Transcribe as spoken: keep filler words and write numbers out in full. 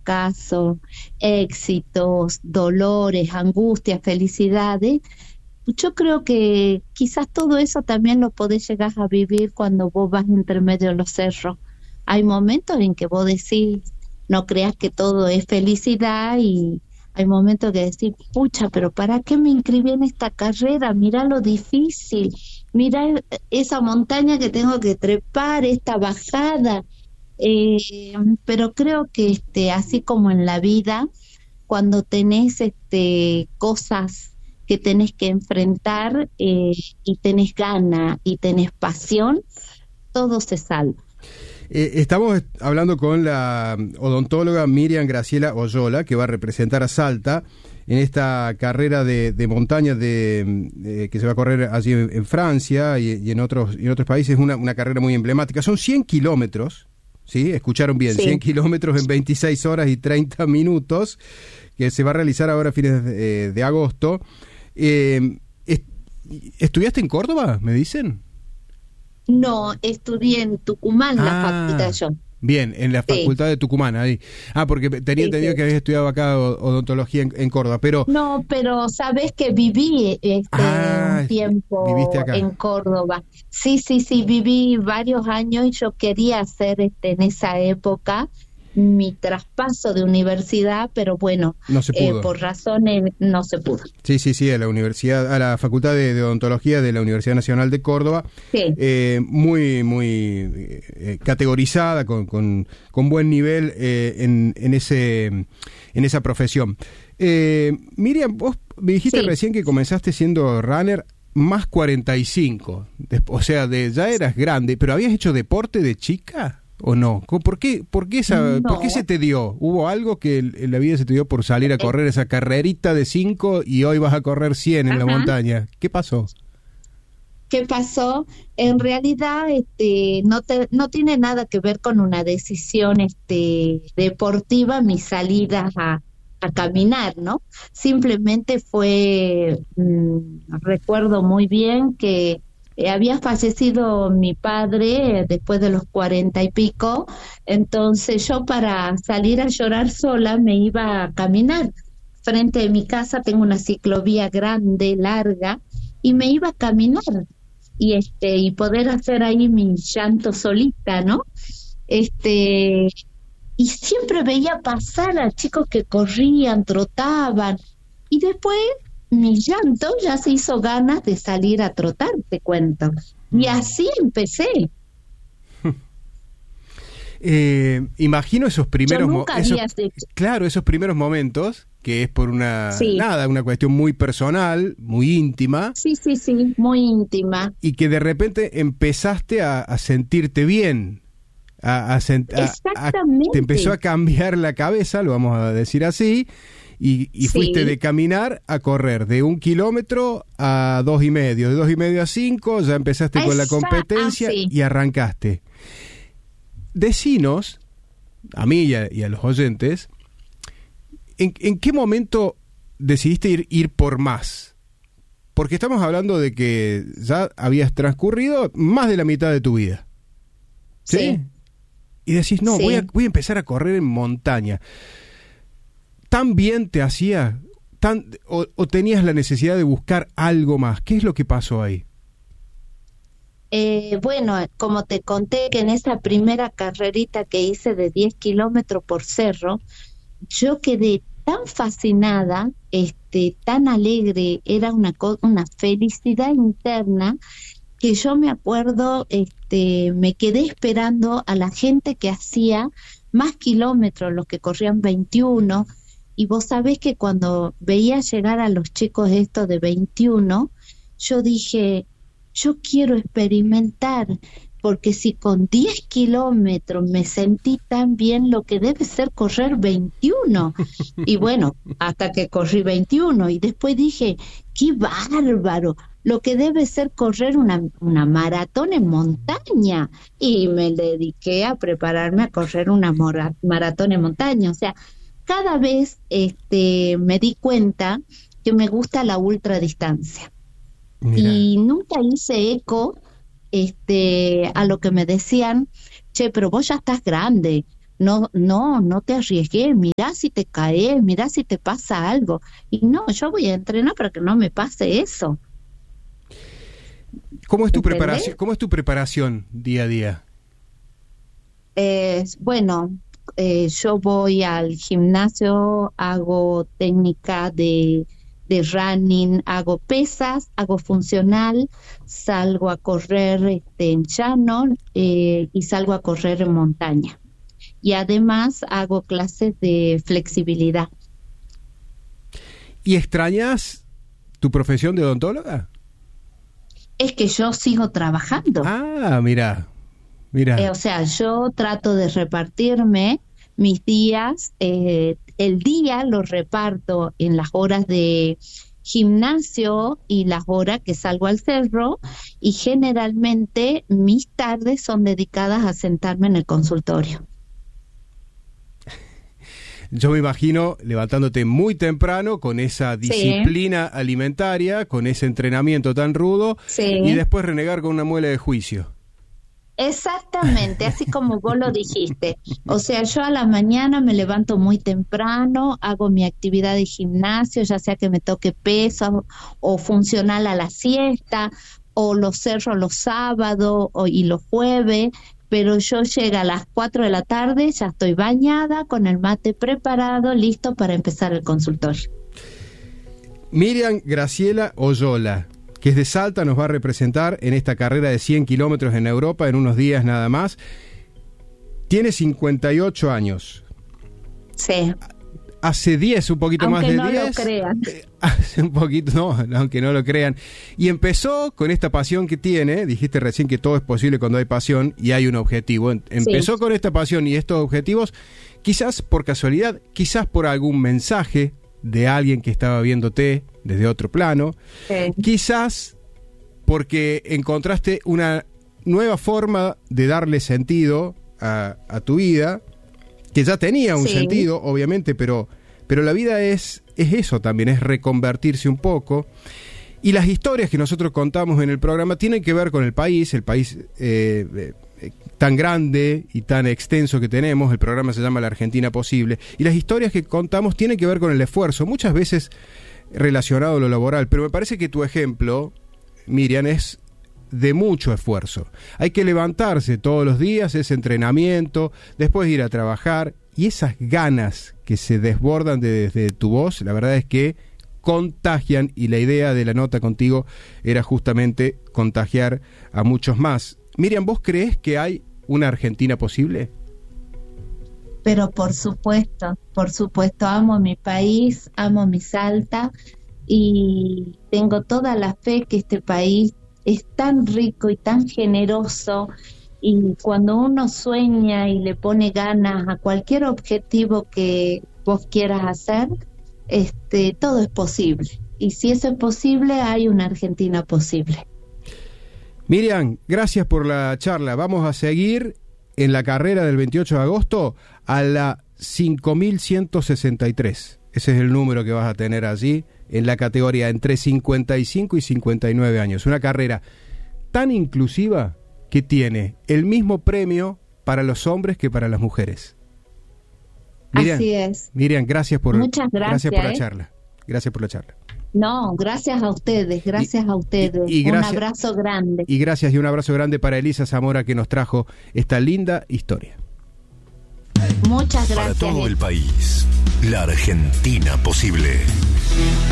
fracaso, éxitos, dolores, angustias, felicidades. Yo creo que quizás todo eso también lo podés llegar a vivir cuando vos vas entre medio de los cerros. Hay momentos en que vos decís, no creas que todo es felicidad, y hay momentos que decís, pucha, pero ¿para qué me inscribí en esta carrera? Mirá lo difícil, mirá esa montaña que tengo que trepar, esta bajada. Eh, pero creo que este, así como en la vida, cuando tenés este, cosas que tenés que enfrentar, eh, y tenés gana y tenés pasión, todo se salva. Eh, estamos hablando con la odontóloga Miriam Graciela Oyola, que va a representar a Salta en esta carrera de, de montaña de, de, que se va a correr allí en, en Francia y, y en otros y en otros países, una, una carrera muy emblemática. Son cien kilómetros, ¿sí? Escucharon bien, sí. cien kilómetros en veintiséis horas y treinta minutos, que se va a realizar ahora a fines de, de agosto. Eh, est- ¿Estudiaste en Córdoba, me dicen? No, estudié en Tucumán, ah, la facultad yo. Bien, en la facultad sí. de Tucumán, ahí. Ah, porque tenía sí, entendido sí. que habías estudiado acá odontología en, en Córdoba, pero... No, pero sabes que viví este, ah, un tiempo viviste acá. En Córdoba. Sí, sí, sí, viví varios años y yo quería hacer este, en esa época mi traspaso de universidad, pero bueno, no se pudo. Eh, por razones no se pudo. Sí, sí, sí, a la universidad, a la Facultad de, de Odontología de la Universidad Nacional de Córdoba, sí. eh, muy, muy eh, categorizada, con, con, con buen nivel eh, en, en ese, en esa profesión. Eh, Miriam, vos me dijiste sí. recién que comenzaste siendo runner más cuarenta y cinco, o sea, de, ya eras grande, pero ¿habías hecho deporte de chica? ¿O no? ¿Por qué, por qué, esa, no. ¿Por qué se te dio? ¿Hubo algo que en la vida se te dio por salir a correr esa carrerita de cinco y hoy vas a correr cien en Ajá. la montaña? ¿Qué pasó? ¿Qué pasó? En realidad este, no, te, no tiene nada que ver con una decisión este, deportiva, mi salida a, a caminar, ¿no? Simplemente fue, mmm, recuerdo muy bien que Eh, había fallecido mi padre eh, después de los cuarenta y pico, entonces yo para salir a llorar sola me iba a caminar. Frente de mi casa tengo una ciclovía grande, larga, y me iba a caminar y este y poder hacer ahí mi llanto solita, ¿no? Este y siempre veía pasar a chicos que corrían, trotaban, y después mi llanto ya se hizo ganas de salir a trotar, te cuento. Y así empecé. Eh, imagino esos primeros momentos. Claro, esos primeros momentos, que es por una sí. nada, una cuestión muy personal, muy íntima. Sí, sí, sí, muy íntima. Y que de repente empezaste a, a sentirte bien. A, a, sent- a, a, te empezó a cambiar la cabeza, lo vamos a decir así. Y, y sí. fuiste de caminar a correr, de un kilómetro a dos y medio, de dos y medio a cinco, ya empezaste Esa, con la competencia ah, sí. y arrancaste. Decinos, a mí y a, y a los oyentes, ¿en, ¿en qué momento decidiste ir, ir por más? Porque estamos hablando de que ya habías transcurrido más de la mitad de tu vida. ¿Sí? sí. Y decís, no, sí. voy, a, voy a empezar a correr en montaña. ¿Tan bien te hacía tan, o, o tenías la necesidad de buscar algo más? ¿Qué es lo que pasó ahí? Eh, bueno, como te conté que en esa primera carrerita que hice de diez kilómetros por cerro, yo quedé tan fascinada, este, tan alegre, era una, co- una felicidad interna, que yo me acuerdo, este, me quedé esperando a la gente que hacía más kilómetros, los que corrían veintiuno. Y vos sabés que cuando veía llegar a los chicos estos de veintiuno, yo dije, yo quiero experimentar, porque si con diez kilómetros me sentí tan bien, lo que debe ser correr veintiuno. Y bueno, hasta que corrí veintiuno, y después dije, qué bárbaro, lo que debe ser correr una, una maratón en montaña. Y me dediqué a prepararme a correr una mora, maratón en montaña, o sea, cada vez este, me di cuenta que me gusta la ultradistancia. Mira. Y nunca hice eco este, a lo que me decían, che, pero vos ya estás grande, no, no, no te arriesgues, mirá si te caes, mirá si te pasa algo. Y no, yo voy a entrenar para que no me pase eso. ¿Cómo es tu ¿Entendés? preparación? ¿Cómo es tu preparación día a día? Eh, bueno, eh, yo voy al gimnasio, hago técnica de, de running, hago pesas, hago funcional, salgo a correr este, en llano eh, y salgo a correr en montaña. Y además hago clases de flexibilidad. ¿Y extrañas tu profesión de odontóloga? Es que yo sigo trabajando. Ah, mira, mira. Eh, o sea, yo trato de repartirme mis días. Eh, el día lo reparto en las horas de gimnasio y las horas que salgo al cerro, y generalmente mis tardes son dedicadas a sentarme en el consultorio. Yo me imagino levantándote muy temprano con esa disciplina sí. alimentaria, con ese entrenamiento tan rudo, sí. y después renegar con una muela de juicio. Exactamente, así como vos lo dijiste. O sea, yo a la mañana me levanto muy temprano, hago mi actividad de gimnasio, ya sea que me toque peso o funcional a la siesta, o los cerros los sábados o, y los jueves. Pero yo llego a las cuatro de la tarde, ya estoy bañada, con el mate preparado, listo para empezar el consultorio. Miriam Graciela Oyola, que es de Salta, nos va a representar en esta carrera de cien kilómetros en Europa en unos días nada más. Tiene cincuenta y ocho años. Sí. Hace diez, un poquito aunque más de no diez. Aunque no lo crean. Hace un poquito, no, aunque no lo crean. Y empezó con esta pasión que tiene, dijiste recién que todo es posible cuando hay pasión y hay un objetivo. Empezó sí. con esta pasión y estos objetivos, quizás por casualidad, quizás por algún mensaje de alguien que estaba viéndote desde otro plano, sí. quizás porque encontraste una nueva forma de darle sentido a, a tu vida, que ya tenía un sí. sentido, obviamente, pero, pero la vida es, es eso también, es reconvertirse un poco. Y las historias que nosotros contamos en el programa tienen que ver con el país, el país eh, eh, tan grande y tan extenso que tenemos. El programa se llama La Argentina Posible. Y las historias que contamos tienen que ver con el esfuerzo, muchas veces relacionado a lo laboral. Pero me parece que tu ejemplo, Miriam, es de mucho esfuerzo. Hay que levantarse todos los días, ese entrenamiento, después ir a trabajar, y esas ganas que se desbordan de, desde tu voz, la verdad es que contagian, y la idea de la nota contigo era justamente contagiar a muchos más. Miriam, ¿vos creés que hay una Argentina posible? Pero por supuesto, por supuesto, amo mi país, amo mi Salta, y tengo toda la fe que este país es tan rico y tan generoso, y cuando uno sueña y le pone ganas a cualquier objetivo que vos quieras hacer, este, todo es posible. Y si eso es posible, hay una Argentina posible. Miriam, gracias por la charla. Vamos a seguir en la carrera del veintiocho de agosto a la cinco mil ciento sesenta y tres. Ese es el número que vas a tener allí, en la categoría entre cincuenta y cinco y cincuenta y nueve años. Una carrera tan inclusiva que tiene el mismo premio para los hombres que para las mujeres. Miriam, así es. Miriam, gracias por, Muchas gracias, gracias por la ¿eh? charla. Gracias por la charla. No, gracias a ustedes, gracias y, a ustedes. Y, y gracias, un abrazo grande. Y gracias y un abrazo grande para Elisa Zamora, que nos trajo esta linda historia. Muchas gracias. Para todo el país, la Argentina Posible.